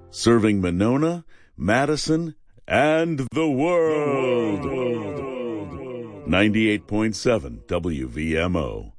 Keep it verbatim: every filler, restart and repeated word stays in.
Serving Monona, Madison, and the world. ninety-eight point seven W V M O.